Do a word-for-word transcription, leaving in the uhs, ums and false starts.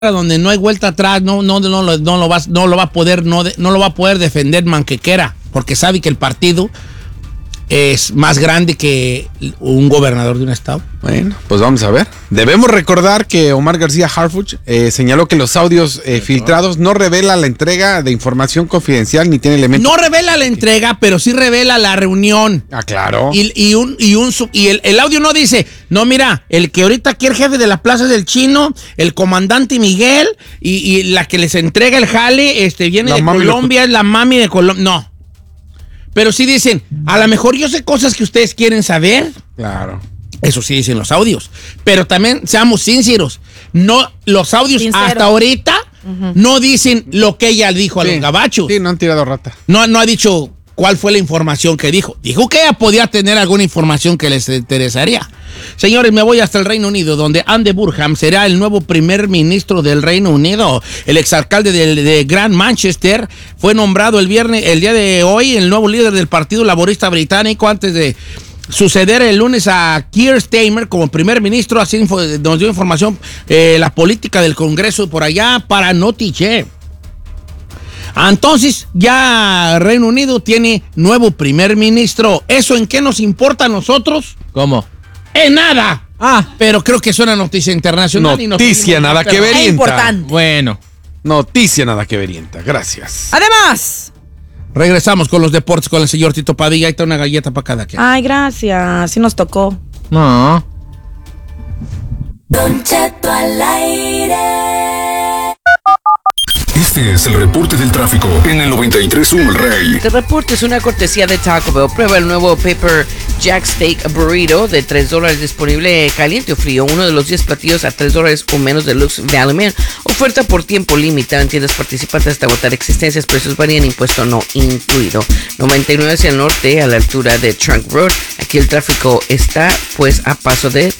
donde no hay vuelta atrás, no, no, no, no, no lo va, no lo va a poder, no, no lo va a poder defender manquequera, porque sabe que el partido es más grande que un gobernador de un estado. Bueno, pues vamos a ver. Debemos recordar que Omar García Harfuch eh, señaló que los audios eh, filtrados no revela la entrega de información confidencial ni tiene elementos. No revela la entrega, pero sí revela la reunión. Ah, claro. Y, y, un, y, un, y el, el audio no dice, no, mira, el que ahorita aquí el jefe de la plaza es el Chino, el comandante Miguel, y, y la que les entrega el jale este, viene la de Colombia, lo... es la mami de Colombia. No. Pero sí dicen, a lo mejor yo sé cosas que ustedes quieren saber. Claro. Eso sí dicen los audios. Pero también, seamos sinceros, no, los audios Sincero. hasta ahorita uh-huh. no dicen lo que ella dijo sí. a los gabachos. Sí, no han tirado rata. No, no ha dicho cuál fue la información que dijo. Dijo que ella podía tener alguna información que les interesaría. Señores, me voy hasta el Reino Unido, donde Andy Burnham será el nuevo primer ministro del Reino Unido. El exalcalde de, de Grand Manchester fue nombrado el viernes, el día de hoy, el nuevo líder del Partido Laborista Británico, antes de suceder el lunes a Keir Starmer como primer ministro. Así info, nos dio información eh, la política del Congreso por allá para Notiche. Entonces, ya Reino Unido tiene nuevo primer ministro. ¿Eso en qué nos importa a nosotros? ¿Cómo? ¡En nada! Ah, pero creo que es una noticia internacional. Noticia y nada que verienta. Importante. Bueno. Noticia nada que verienta. Gracias. Además, regresamos con los deportes con el señor Tito Padilla. Ahí está una galleta para cada quien. Ay, gracias. Sí nos tocó. No. Don Cheto al aire. Este es el reporte del tráfico en el noventa y tres punto uno El Rey. Este reporte es una cortesía de Taco Bell. Prueba el nuevo Pepper Jack Steak Burrito de tres dólares, disponible caliente o frío. Uno de los diez platillos a tres dólares o menos de Lux Value Man. Oferta por tiempo limitado en tiendas participantes hasta agotar existencias. Precios varían, impuesto no incluido. noventa y nueve hacia el norte, a la altura de Trunk Road. Aquí el tráfico está pues a paso de